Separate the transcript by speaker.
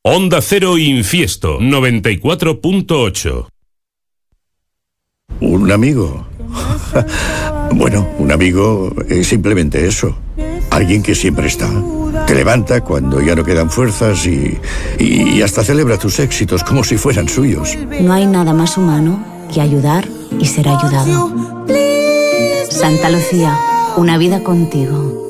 Speaker 1: Onda Cero Infiesto 94.8.
Speaker 2: ¿Un amigo? Bueno, un amigo es simplemente eso. Alguien que siempre está. Te levanta cuando ya no quedan fuerzas y hasta celebra tus éxitos como si fueran suyos.
Speaker 3: No hay nada más humano que ayudar y ser ayudado. Santa Lucía, una vida contigo.